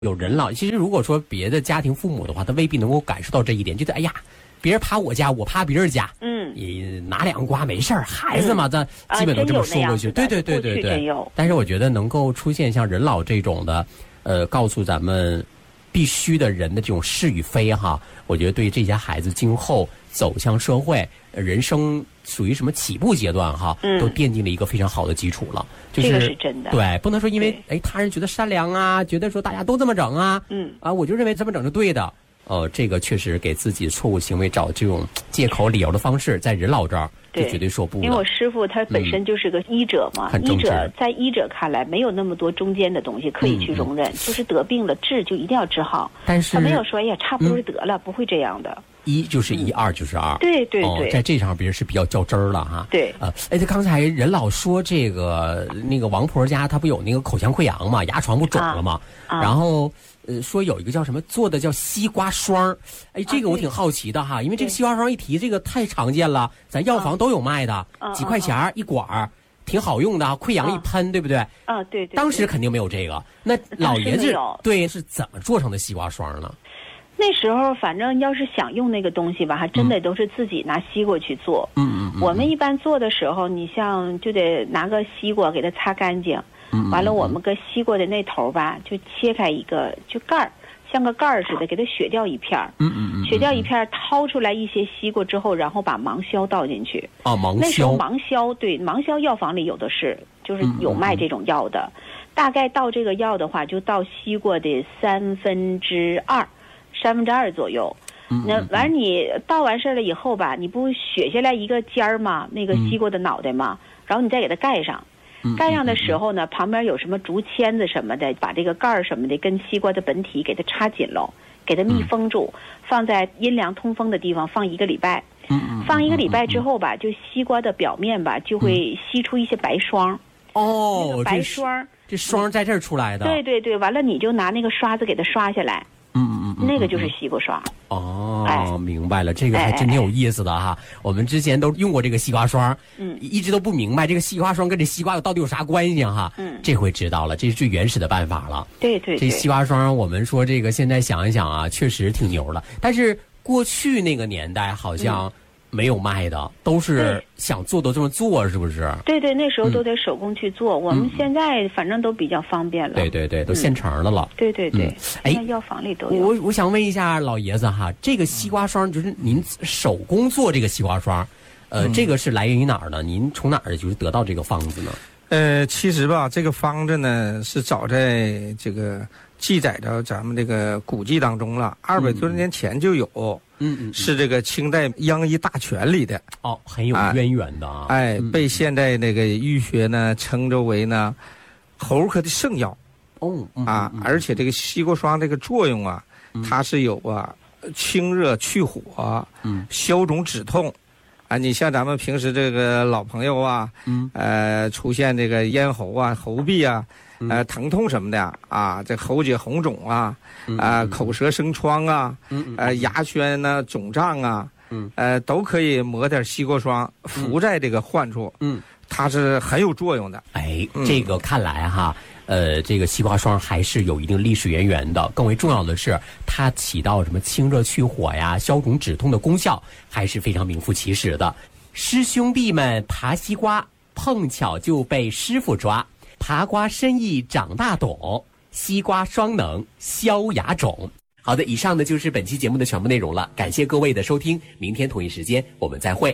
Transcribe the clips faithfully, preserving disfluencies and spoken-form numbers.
有人老，其实如果说别的家庭父母的话，他未必能够感受到这一点，觉得哎呀，别人趴我家，我趴别人家，嗯，你拿两个瓜没事儿，孩子嘛，咱、嗯、基本都这么说过去。 啊、 对对对对对。但是我觉得能够出现像人老这种的，呃，告诉咱们必须的人的这种是与非哈，我觉得对这些孩子今后走向社会、人生属于什么起步阶段哈，嗯、都奠定了一个非常好的基础了。就是、 这个是真的， 对，不能说因为哎他人觉得善良啊，觉得说大家都这么整啊，嗯啊，我就认为这么整是对的。呃，这个确实给自己错误行为找这种借口理由的方式，在人老这儿就绝对说不了。 因为我师父他本身就是个医者嘛，嗯、医者在医者看来没有那么多中间的东西可以去容忍，嗯、就是得病了治就一定要治好。 但是他没有说哎呀差不多得了，嗯、不会这样的。 一就是一，嗯、二就是二。 对对对， 哦，在这上别人是比较较真儿了哈。 对， 呃，哎，他刚才人老说这个那个王婆家他不有那个口腔溃疡嘛，牙床不肿了嘛，啊啊、然后。呃，说有一个叫什么做的叫西瓜霜，哎，这个我挺好奇的哈，啊、因为这个西瓜霜一提，这个太常见了，咱药房都有卖的，啊、几块钱一管儿，挺好用的，溃疡一喷，啊、对不对？ 啊，对 对, 对。 当时肯定没有这个，那老爷子对是怎么做成的西瓜霜呢？ 那时候反正要是想用那个东西吧，还真的都是自己拿西瓜去做。嗯嗯嗯。我们一般做的时候，你像就得拿个西瓜给它擦干净。完了，我们搁西瓜的那头吧，就切开一个，就盖儿，像个盖儿似的，给它削掉一片儿。嗯嗯嗯。削掉一片儿，掏出来一些西瓜之后，然后把芒硝倒进去。 啊，芒硝。 那时候芒硝，对，芒硝药房里有的是，就是有卖这种药的。嗯嗯嗯，大概倒这个药的话，就倒西瓜的三分之二，三分之二左右。嗯嗯嗯。那完了，你倒完事儿了以后吧，你不削下来一个尖儿吗？那个西瓜的脑袋吗？嗯、然后你再给它盖上。盖上的时候呢，旁边有什么竹签子什么的，把这个盖儿什么的跟西瓜的本体给它插紧喽，给它密封住，放在阴凉通风的地方放一个礼拜。放一个礼拜之后吧，就西瓜的表面吧就会吸出一些白霜。 哦， 那个白霜， 这霜在这儿出来的。 对对对，完了你就拿那个刷子给它刷下来。嗯嗯嗯，那个就是西瓜霜。 哦，哎、明白了，这个还真挺有意思的哈。哎、我们之前都用过这个西瓜霜，嗯，一直都不明白这个西瓜霜跟这西瓜到底有啥关系哈。嗯，这回知道了，这是最原始的办法了。 对对对， 这西瓜霜，我们说这个现在想一想啊，确实挺牛的。但是过去那个年代好像。嗯没有卖的，都是想做都这么做，是不是？ 对对，那时候都得手工去做。嗯、我们现在反正都比较方便了。 对对对，都现成的了。 嗯、对对对，哎、嗯，药房里都有。 我我想问一下老爷子哈，这个西瓜霜就是您手工做这个西瓜霜，呃，嗯、这个是来源于哪儿呢？您从哪儿就是得到这个方子呢？ 呃，其实吧，这个方子呢是早在这个记载到咱们这个古籍当中了，二百多年前就有。嗯嗯，是这个清代央医大全里的哦，很有渊源的啊。 哎，嗯、被现代那个医学呢称之为呢猴科的圣药。哦，嗯、啊，而且这个西瓜霜这个作用啊，嗯、它是有啊清热去火，嗯，消肿止痛。啊，你像咱们平时这个老朋友啊，嗯，呃，出现这个咽喉啊、喉痹啊。呃，疼痛什么的啊，这喉结红肿啊，啊，口舌生疮啊，呃，牙圈呢肿胀啊，呃，都可以抹点西瓜霜敷在这个患处，嗯，它是很有作用的。 哎，这个看来哈，呃，这个西瓜霜还是有一定历史渊源的。更为重要的是，它起到什么清热去火呀、消肿止痛的功效，还是非常名副其实的。师兄弟们爬西瓜，碰巧就被师傅抓。爬瓜深意长大懂，西瓜霜能消牙肿。好的，以上呢就是本期节目的全部内容了，感谢各位的收听，明天同一时间我们再会。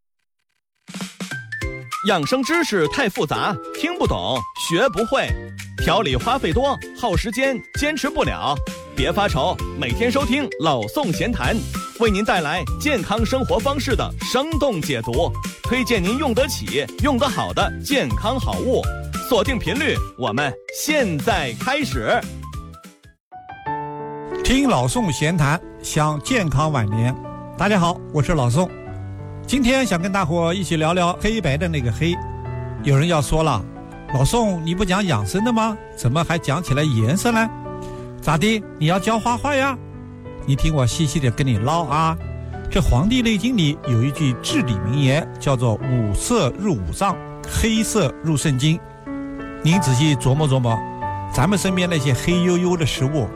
养生知识太复杂，听不懂学不会，调理花费多，耗时间，坚持不了。别发愁，每天收听老宋闲谈，为您带来健康生活方式的生动解读，推荐您用得起、用得好的健康好物。锁定频率，我们现在开始。 听老宋闲谈，享健康晚年。大家好，我是老宋。今天想跟大伙一起聊聊黑白的那个黑。有人要说了，老宋你不讲养生的吗？怎么还讲起来颜色呢？咋的？你要教画画呀？你听我细细的跟你唠啊。这《黄帝内经》里有一句至理名言，叫做五色入五脏，黑色入肾经。您仔细琢磨琢磨， 咱们身边那些黑黝黝的食物